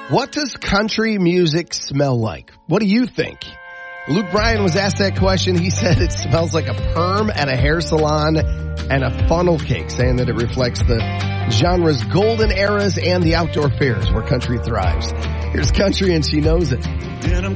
What does country music smell like? What do you think? Luke Bryan was asked that question. He said it smells like a perm at a hair salon and a funnel cake, saying that it reflects the genre's golden eras and the outdoor fairs where country thrives. Here's country and she knows it. Denim